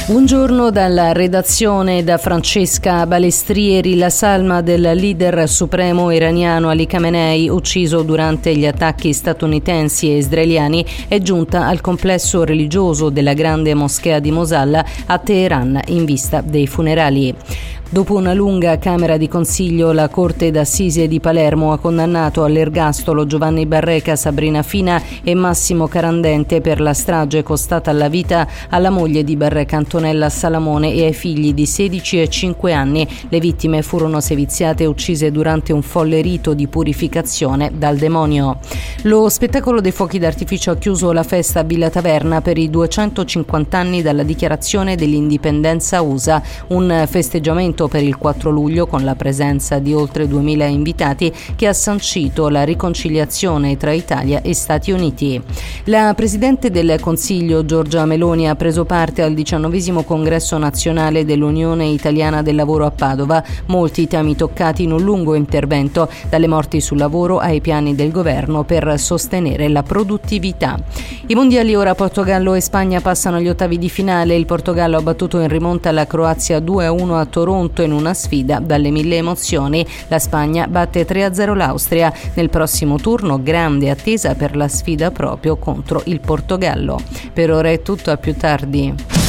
Un giorno dalla redazione da Francesca Balestrieri. La salma del leader supremo iraniano Ali Khamenei, ucciso durante gli attacchi statunitensi e israeliani, è giunta al complesso religioso della grande moschea di Mosalla a Teheran in vista dei funerali. Dopo una lunga camera di consiglio, la Corte d'Assise di Palermo ha condannato all'ergastolo Giovanni Barreca, Sabrina Fina e Massimo Carandente per la strage costata la vita alla moglie di Barreca, Antonella Salamone, e ai figli di 16 e 5 anni. Le vittime furono seviziate e uccise durante un folle rito di purificazione dal demonio. Lo spettacolo dei fuochi d'artificio ha chiuso la festa a Villa Taverna per i 250 anni dalla dichiarazione dell'indipendenza USA, un festeggiamento per il 4 luglio con la presenza di oltre 2000 invitati che ha sancito la riconciliazione tra Italia e Stati Uniti. La Presidente del Consiglio Giorgia Meloni ha preso parte al 19° congresso nazionale dell'Unione Italiana del Lavoro a Padova. Molti temi toccati in un lungo intervento, dalle morti sul lavoro ai piani del governo per sostenere la produttività. I mondiali ora. Portogallo e Spagna passano agli ottavi di finale. Il Portogallo ha battuto in rimonta la Croazia 2-1 a Toronto in una sfida dalle 1000 emozioni. La Spagna batte 3-0 l'Austria. Nel prossimo turno grande attesa per la sfida proprio contro il Portogallo. Per ora è tutto, a più tardi.